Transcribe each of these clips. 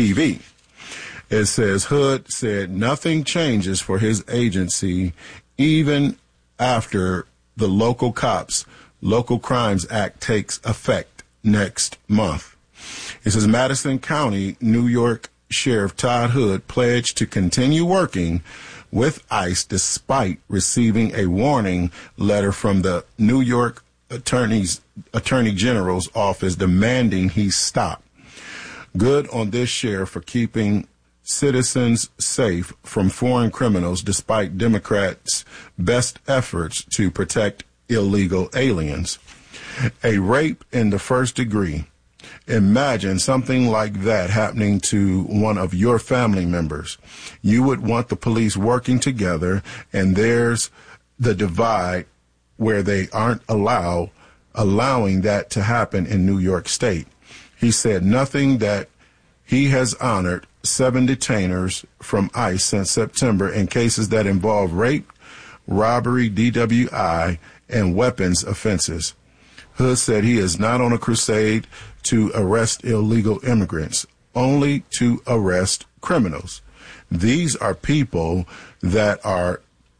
TV. It says Hood said nothing changes for his agency even after the Local Crimes Act takes effect next month. It says Madison County, New York Sheriff Todd Hood pledged to continue working with ICE despite receiving a warning letter from the New York Attorney General's office demanding he stop. Good on this sheriff for keeping citizens safe from foreign criminals despite Democrats' best efforts to protect illegal aliens. A rape in the first degree. Imagine something like that happening to one of your family members. You would want the police working together, and there's the divide where they aren't allowing that to happen in New York State. He said nothing that he has honored 7 detainers from ICE since September in cases that involve rape, robbery, DWI, and weapons offenses. Hood said he is not on a crusade to arrest illegal immigrants, only to arrest criminals. These are people that are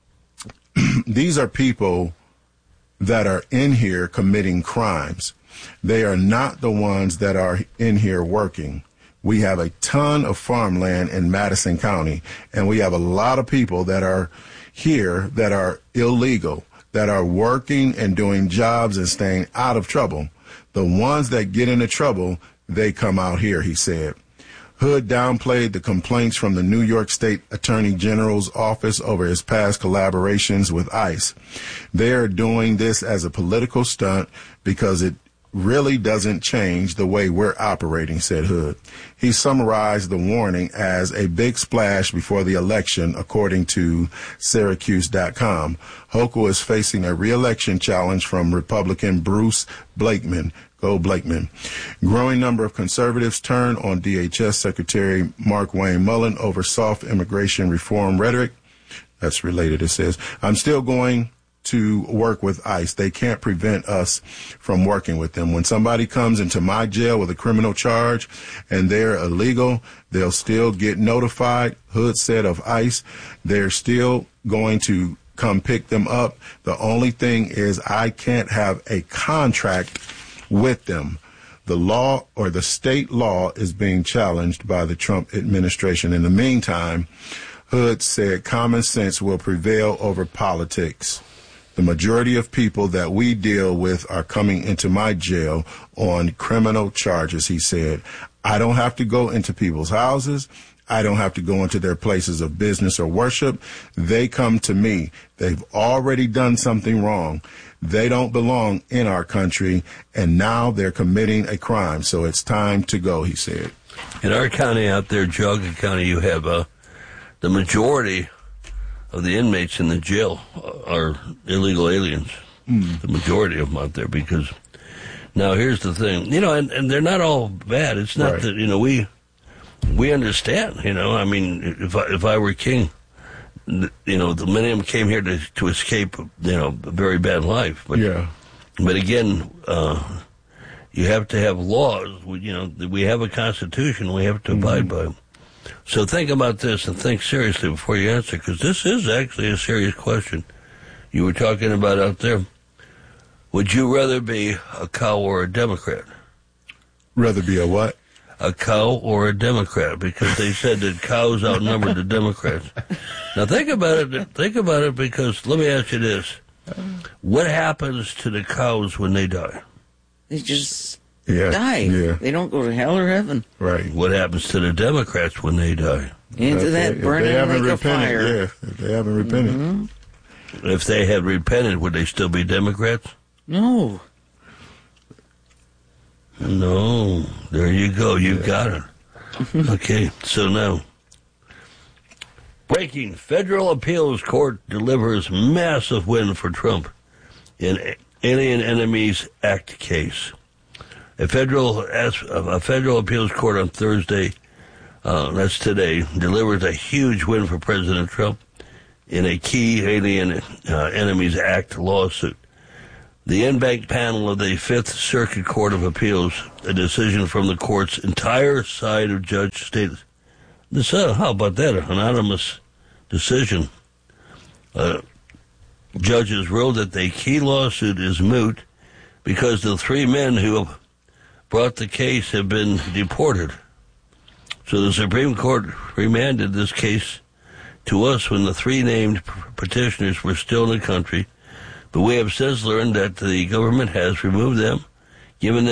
in here committing crimes. They are not the ones that are in here working. We have a ton of farmland in Madison County, and we have a lot of people that are here that are illegal, that are working and doing jobs and staying out of trouble. The ones that get into trouble, they come out here, he said. Hood downplayed the complaints from the New York State Attorney General's office over his past collaborations with ICE. They are doing this as a political stunt because it really doesn't change the way we're operating, said Hood. He summarized the warning as a big splash before the election, according to Syracuse.com. Hochul is facing a re-election challenge from Republican Bruce Blakeman. Go Blakeman. Growing number of conservatives turn on DHS Secretary Mark Wayne Mullen over soft immigration reform rhetoric. That's related, it says. I'm still going to work with ICE. They can't prevent us from working with them. When somebody comes into my jail with a criminal charge and they're illegal, they'll still get notified. Hood said of ICE, they're still going to come pick them up. The only thing is I can't have a contract with them. The law or the state law is being challenged by the Trump administration. In the meantime, Hood said common sense will prevail over politics. The majority of people that we deal with are coming into my jail on criminal charges, he said. I don't have to go into people's houses. I don't have to go into their places of business or worship. They come to me. They've already done something wrong. They don't belong in our country, and now they're committing a crime. So it's time to go, he said. In our county out there, Geauga County, you have the majority of the inmates in the jail are illegal aliens. The majority of them out there, because now here's the thing, and they're not all bad. It's not right. That, we understand, I mean, if I were king, many of them came here to escape, a very bad life. But, yeah. But again, you have to have laws. We have a constitution we have to abide by. So think about this and think seriously before you answer, because this is actually a serious question. You were talking about out there. Would you rather be a cow or a Democrat? Rather be a what? A cow or a Democrat, because they said that cows outnumbered the Democrats. Now think about it, because let me ask you this. What happens to the cows when they die? They just die. Yeah. They don't go to hell or heaven. Right. What happens to the Democrats when they die? Into that burning like a fire. Yeah, if they haven't repented. Mm-hmm. If they had repented, would they still be Democrats? No. No. There you go. You got it. Okay. So now, breaking: Federal Appeals Court delivers massive win for Trump in Alien Enemies Act case. A federal appeals court on Thursday, that's today, delivers a huge win for President Trump in a key Alien Enemies Act lawsuit. The en banc panel of the Fifth Circuit Court of Appeals, a decision from the court's entire side of judge stated. How about that? An anonymous decision. Judges ruled that the key lawsuit is moot because the three men who brought the case have been deported. So the Supreme Court remanded this case to us when the three named petitioners were still in the country, but we have since learned that the government has removed them. Given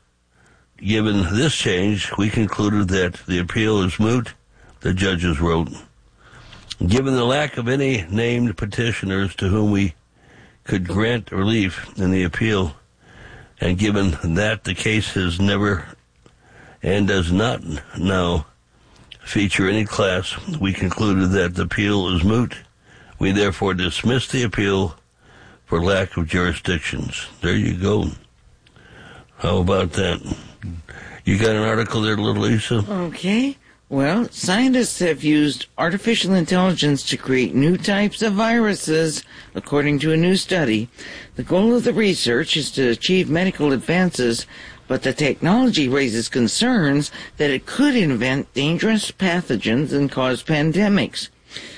this change, we concluded that the appeal is moot, the judges wrote. Given the lack of any named petitioners to whom we could grant relief in the appeal, and given that the case has never and does not now feature any class, we concluded that the appeal is moot. We therefore dismissed the appeal for lack of jurisdictions. There you go. How about that? You got an article there, little Lisa? Okay. Well, scientists have used artificial intelligence to create new types of viruses, according to a new study. The goal of the research is to achieve medical advances, but the technology raises concerns that it could invent dangerous pathogens and cause pandemics.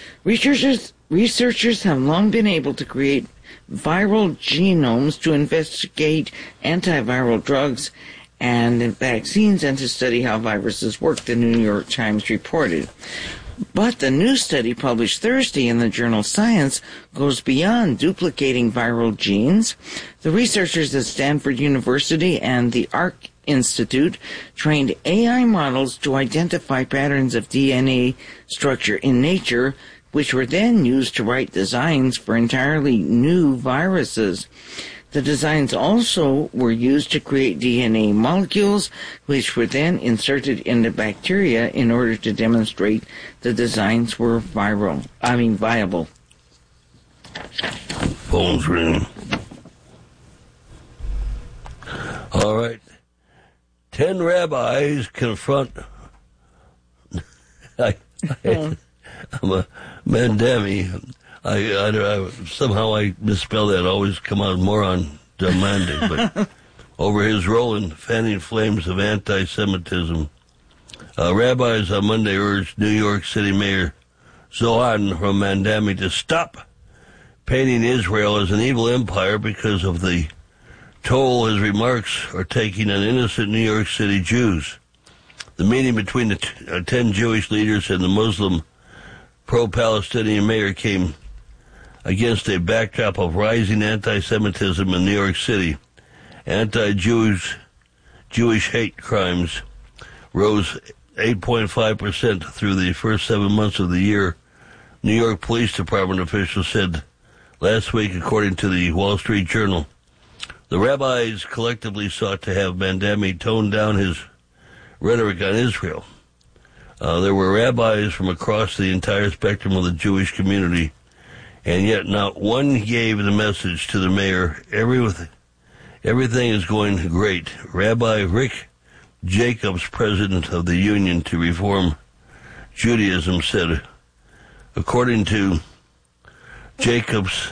Researchers have long been able to create viral genomes to investigate antiviral drugs and vaccines and to study how viruses work, the New York Times reported. But the new study published Thursday in the journal Science goes beyond duplicating viral genes. The researchers at Stanford University and the Arc Institute trained AI models to identify patterns of DNA structure in nature, which were then used to write designs for entirely new viruses. The designs also were used to create DNA molecules, which were then inserted into bacteria in order to demonstrate the designs were viable. Phone's ringing. All right. 10 rabbis confront... I'm a Mandami. Somehow I misspell that. Always come out moron Monday, but over his role in fanning flames of anti-Semitism, rabbis on Monday urged New York City Mayor Zohran from Mandami to stop painting Israel as an evil empire because of the toll his remarks are taking on innocent New York City Jews. The meeting between the 10 Jewish leaders and the Muslim pro-Palestinian mayor came against a backdrop of rising anti-Semitism in New York City. Anti-Jewish hate crimes rose 8.5% through the first 7 months of the year, New York Police Department officials said last week, according to the Wall Street Journal. The rabbis collectively sought to have Mandami tone down his rhetoric on Israel. There were rabbis from across the entire spectrum of the Jewish community, and yet not one gave the message to the mayor, everything is going great. Rabbi Rick Jacobs, president of the Union to Reform Judaism, said, according to Jacobs,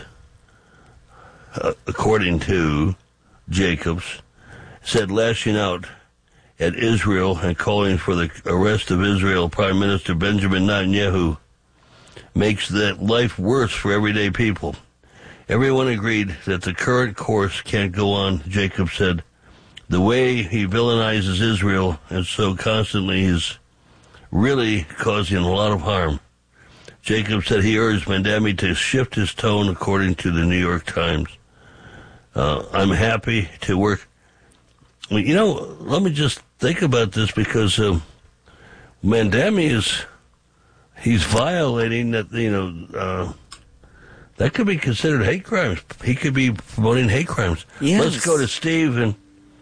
said lashing out at Israel and calling for the arrest of Israel Prime Minister Benjamin Netanyahu makes that life worse for everyday people. Everyone agreed that the current course can't go on, Jacob said. The way he villainizes Israel and so constantly is really causing a lot of harm. Jacob said he urged Mandami to shift his tone, according to the New York Times. I'm happy to work. Let me just think about this, because Mandami he's violating that, that could be considered hate crimes. He could be promoting hate crimes. Yes. Let's go to Steve in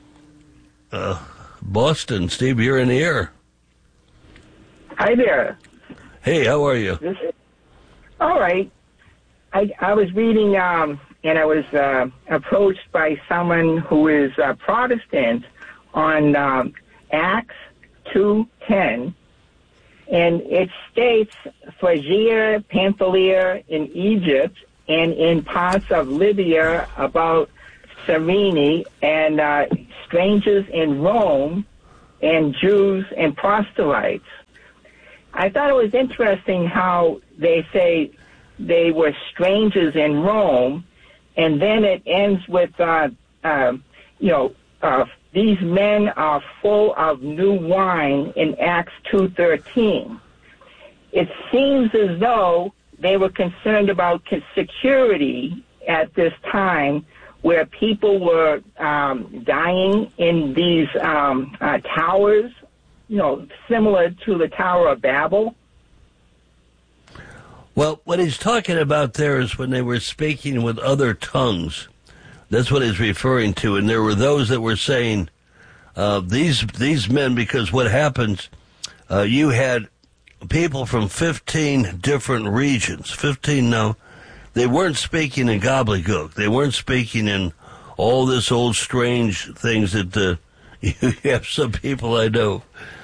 Boston. Steve, you're in the air. Hi there. Hey, how are you? All right. I was reading, and I was approached by someone who is Protestant on Acts 2:10, and it states, Phrygia, Pamphylia in Egypt, and in parts of Libya, about Cyrene, and strangers in Rome, and Jews and proselytes. I thought it was interesting how they say they were strangers in Rome, and then it ends with, these men are full of new wine in Acts 2:13. It seems as though they were concerned about security at this time, where people were dying in these towers, similar to the Tower of Babel. Well, what he's talking about there is when they were speaking with other tongues. That's what he's referring to. And there were those that were saying, these men, because what happens, you had people from 15 different regions. 15 now. They weren't speaking in gobbledygook. They weren't speaking in all this old strange things that you have some people I know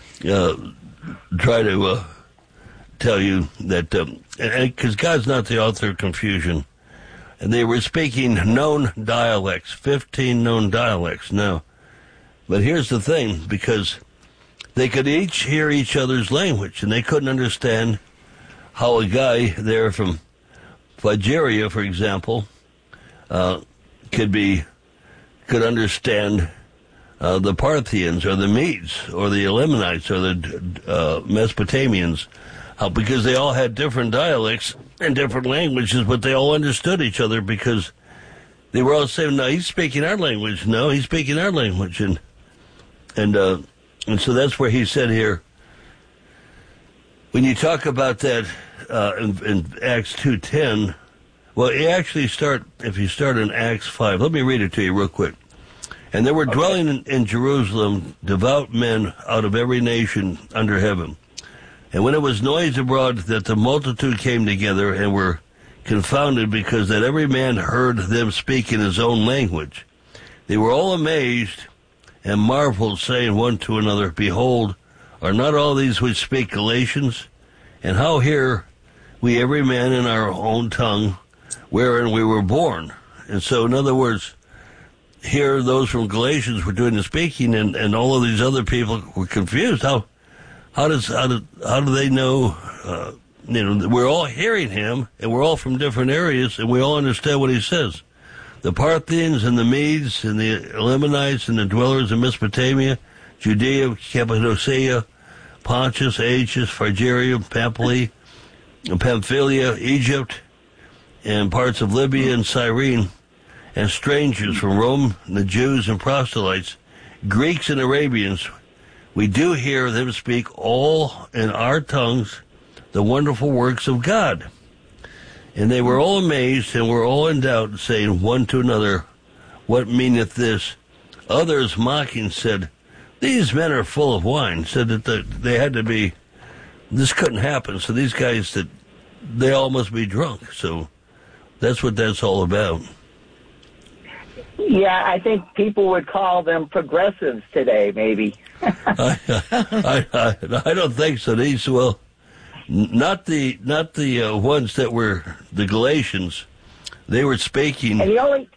try to tell you that, because God's not the author of confusion. And they were speaking known dialects, 15 known dialects now. But here's the thing, because they could each hear each other's language, and they couldn't understand how a guy there from Phrygia, for example, could understand the Parthians or the Medes or the Elamites or the Mesopotamians, because they all had different dialects and different languages, but they all understood each other because they were all saying, "No, he's speaking our language. No, he's speaking our language," and so that's where he said here, when you talk about that in Acts 2:10, well, you actually if you start in Acts 5, let me read it to you real quick. And there were dwelling in Jerusalem devout men out of every nation under heaven. And when it was noised abroad that the multitude came together and were confounded, because that every man heard them speak in his own language, they were all amazed and marveled, saying one to another, "Behold, are not all these which speak Galatians? And how hear we every man in our own tongue wherein we were born?" And so, in other words, here those from Galatians were doing the speaking, and all of these other people were confused. How do they know? We're all hearing him, and we're all from different areas, and we all understand what he says. The Parthians and the Medes and the Elamites and the dwellers in Mesopotamia, Judea, Cappadocia, Pontus, Asia, Phrygia, Pamphylia, Egypt, and parts of Libya and Cyrene, and strangers from Rome, the Jews and proselytes, Greeks and Arabians, we do hear them speak all in our tongues the wonderful works of God. And they were all amazed and were all in doubt, saying one to another, "What meaneth this?" Others mocking said, "These men are full of wine." Said that they had to be, this couldn't happen. So these guys said, they all must be drunk. So that's what that's all about. Yeah, I think people would call them progressives today, maybe. I don't think so. These, well, not the ones that were the Galatians. They were speaking. And the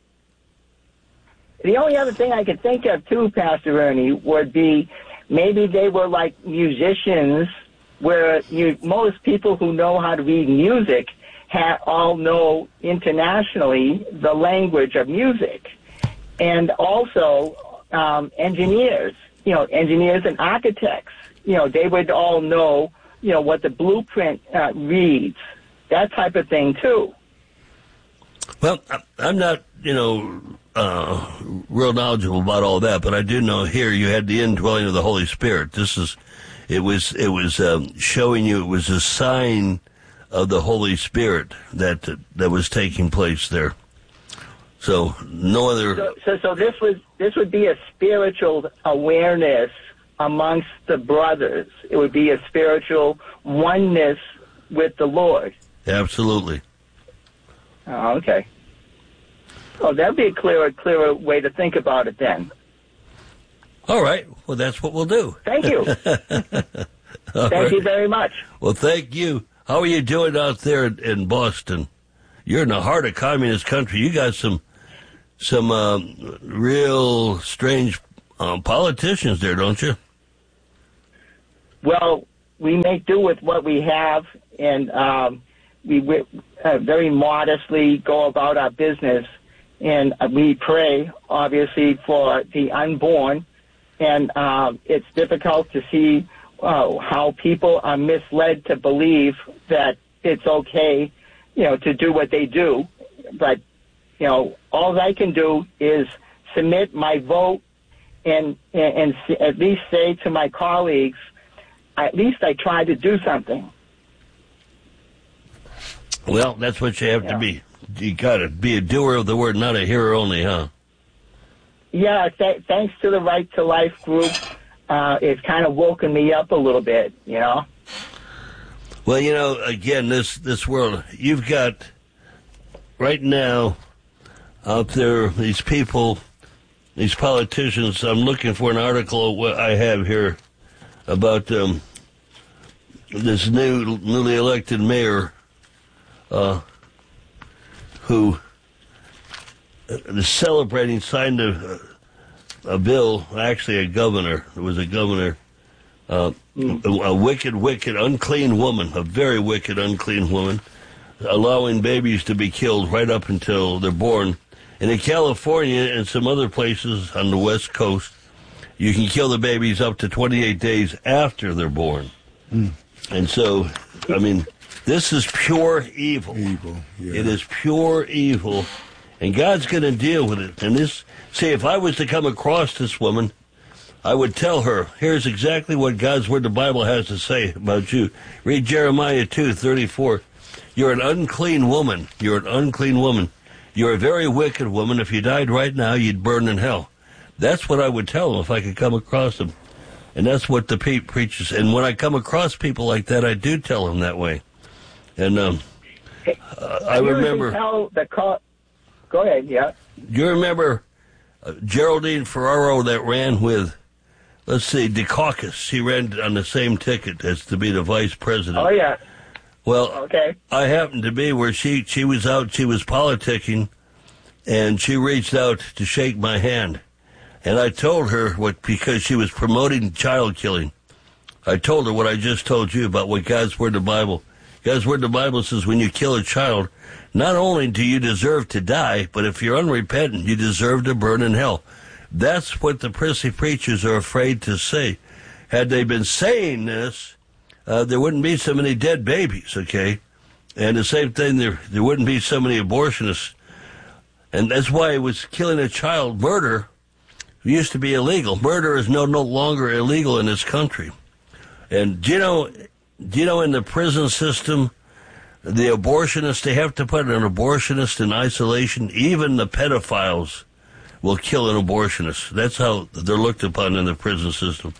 only other thing I could think of too, Pastor Ernie, would be maybe they were like musicians, where most people who know how to read music all know internationally the language of music. And also engineers, engineers and architects, they would all know, what the blueprint reads, that type of thing too. Well, I'm not, real knowledgeable about all that, but I do know here you had the indwelling of the Holy Spirit. It was showing you it was a sign of the Holy Spirit that was taking place there. So no other. So this would be a spiritual awareness amongst the brothers. It would be a spiritual oneness with the Lord. Absolutely. Oh, okay. Well, that'd be a clearer way to think about it then. All right. Well, that's what we'll do. Thank you. Thank you very much. Well, thank you. How are you doing out there in Boston? You're in the heart of communist country. You got some some real strange politicians there, don't you? Well, we make do with what we have, and we very modestly go about our business, and we pray, obviously, for the unborn, and it's difficult to see how people are misled to believe that it's okay, to do what they do. But, all I can do is submit my vote and at least say to my colleagues, at least I try to do something. Well, that's what you have to be. You got to be a doer of the word, not a hearer only, huh? Yeah, thanks to the Right to Life group, it's kind of woken me up a little bit, Well, again, this world, you've got right now out there these people, these politicians. I'm looking for an article I have here about this newly elected mayor who is celebrating, signed a bill, actually a governor. It was a governor, a wicked, unclean woman, a very wicked, unclean woman, allowing babies to be killed right up until they're born. And in California and some other places on the West Coast, you can kill the babies up to 28 days after they're born. And so, this is pure evil. It is pure evil. And God's going to deal with it. And if I was to come across this woman, I would tell her, here's exactly what God's Word, the Bible, has to say about you. Read Jeremiah 2:34. You're an unclean woman. You're an unclean woman. You're a very wicked woman. If you died right now, you'd burn in hell. That's what I would tell them if I could come across them. And that's what the preachers. And when I come across people like that, I do tell them that way. And I remember. Go ahead, yeah. You remember Geraldine Ferraro that ran with, let's see, Dukakis. She ran on the same ticket as to be the vice president. Oh, yeah. Well, okay. I happened to be where she was out, she was politicking, and she reached out to shake my hand. And I told her because she was promoting child killing. I told her what I just told you about what God's Word, the Bible. God's Word, the Bible says when you kill a child, not only do you deserve to die, but if you're unrepentant, you deserve to burn in hell. That's what the prissy preachers are afraid to say. Had they been saying this, there wouldn't be so many dead babies, okay? And the same thing, there wouldn't be so many abortionists. And that's why it was killing a child. Murder used to be illegal. Murder is no longer illegal in this country. And do you know in the prison system, the abortionists, they have to put an abortionist in isolation. Even the pedophiles will kill an abortionist. That's how they're looked upon in the prison system.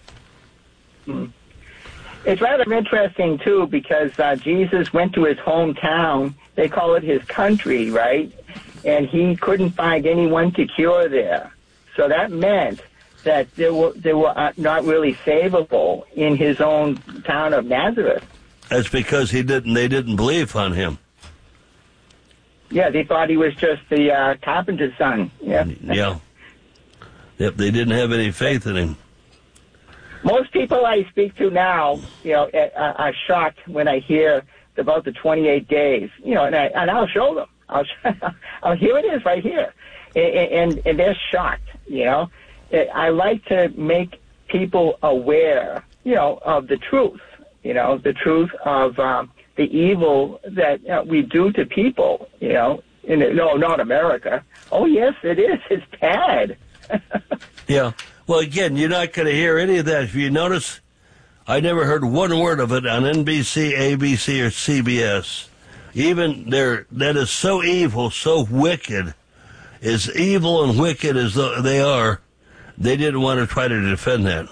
It's rather interesting, too, because Jesus went to his hometown. They call it his country, right? And he couldn't find anyone to cure there. So that meant that they were not really savable in his own town of Nazareth. That's because they didn't believe on him. Yeah, they thought he was just the carpenter's son. Yeah. Yeah. Yep, they didn't have any faith in him. Most people I speak to now, are shocked when I hear about the 28 days. And I'll show them. Here it is, right here, and they're shocked. I like to make people aware, of the truth. The truth of the evil that we do to people. No, not America. Oh yes, it is. It's bad. Yeah. Well, again, you're not going to hear any of that. If you notice, I never heard one word of it on NBC, ABC, or CBS. Even that is so evil, so wicked, as evil and wicked as they are, they didn't want to try to defend that.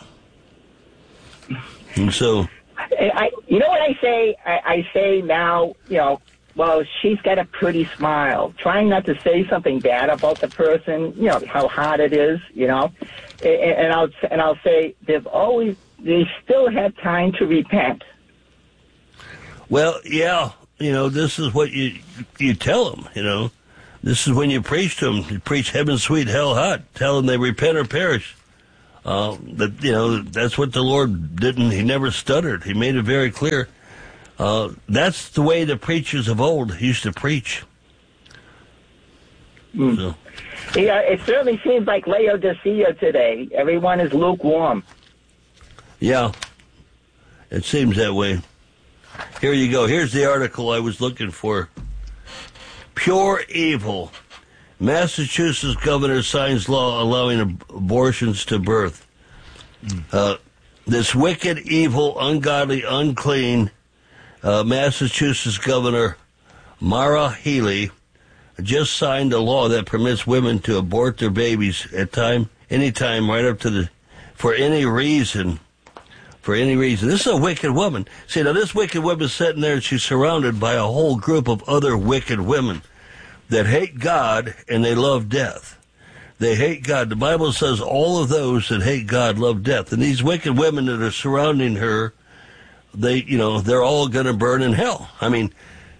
And so... you know what I say? I say now, well, she's got a pretty smile. Trying not to say something bad about the person, how hard it is, And I'll say they still have time to repent. Well, yeah, this is what you tell them, This is when you preach to them. You preach heaven sweet, hell hot. Tell them they repent or perish. That's what the Lord didn't. He never stuttered. He made it very clear. That's the way the preachers of old used to preach. So. Yeah, it certainly seems like Laodicea today. Everyone is lukewarm. Yeah, it seems that way. Here you go. Here's the article I was looking for. Pure evil. Massachusetts governor signs law allowing abortions to birth. This wicked, evil, ungodly, unclean Massachusetts governor Maura Healey just signed a law that permits women to abort their babies any time, right up to for any reason. For any reason. This is a wicked woman. See, now this wicked woman's sitting there and she's surrounded by a whole group of other wicked women that hate God and they love death. They hate God. The Bible says all of those that hate God love death. And these wicked women that are surrounding her, they're all going to burn in hell. I mean,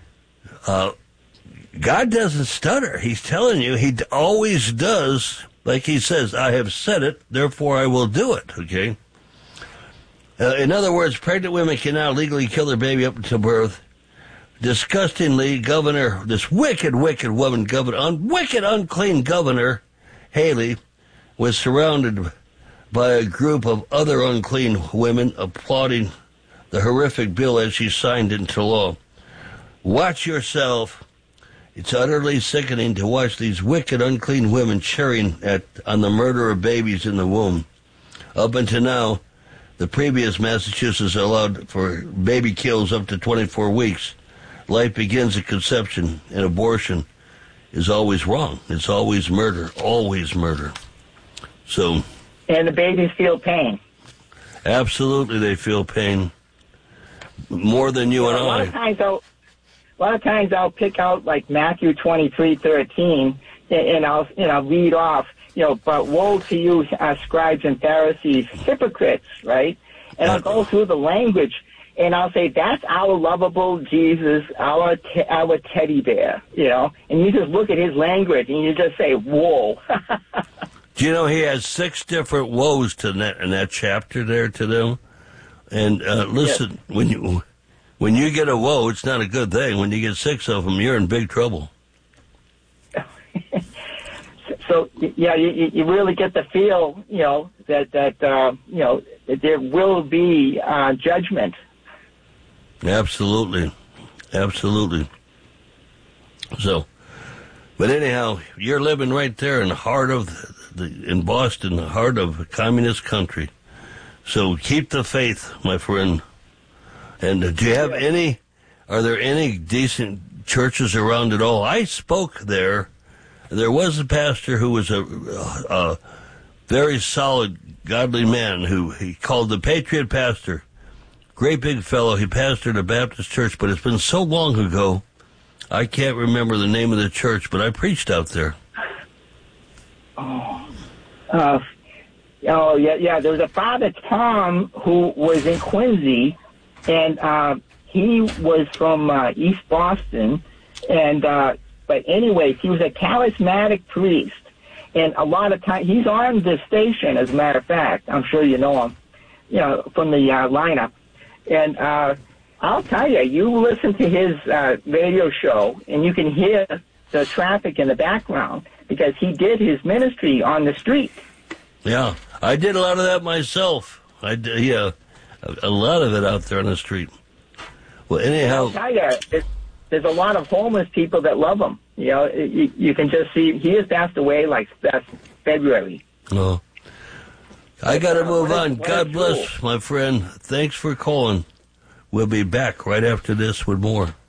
God doesn't stutter. He's telling you, he always does, like he says, I have said it, therefore I will do it, okay? In other words, pregnant women can now legally kill their baby up until birth. Disgustingly, this wicked woman, wicked, unclean governor, Haley, was surrounded by a group of other unclean women applauding the horrific bill as she signed into law. Watch yourself. It's utterly sickening to watch these wicked, unclean women cheering on the murder of babies in the womb. Up until now, the previous Massachusetts allowed for baby kills up to 24 weeks. Life begins at conception, and abortion is always wrong. It's always murder, always murder. So, and the babies feel pain. Absolutely, they feel pain more than you and I. A lot of times I'll pick out like Matthew 23:13, and I'll read off. But woe to you, scribes and Pharisees, hypocrites, right? And I'll go through the language, and I'll say, that's our lovable Jesus, our teddy bear, And you just look at his language, and you just say, whoa. Do you know he has 6 different woes in that chapter there to them? And listen, yes. When you get a woe, it's not a good thing. When you get 6 of them, you're in big trouble. So, yeah, you really get the feel, that there will be judgment. Absolutely. So, but anyhow, you're living right there in the heart of in Boston, the heart of a communist country. So keep the faith, my friend. And do you have are there any decent churches around at all? I spoke there. There was a pastor who was a very solid, godly man who he called the Patriot Pastor. Great big fellow. He pastored a Baptist church, but it's been so long ago, I can't remember the name of the church, but I preached out there. Yeah. There was a Father Tom who was in Quincy, and he was from East Boston, and but anyways, he was a charismatic priest, and a lot of times he's on the station. As a matter of fact, I'm sure you know him, from the lineup. And I'll tell you, you listen to his radio show, and you can hear the traffic in the background because he did his ministry on the street. Yeah, I did a lot of that myself. I did, a lot of it out there on the street. Well, anyhow, I'll tell you, there's a lot of homeless people that love him. You can just see he has passed away like last February. Oh. I got to move on. God bless, my friend. Thanks for calling. We'll be back right after this with more.